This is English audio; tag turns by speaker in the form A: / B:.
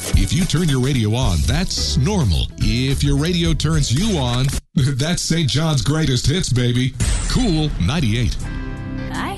A: If you turn your radio on, that's normal. If your radio turns you on, that's St. John's greatest hits, baby. Cool 98.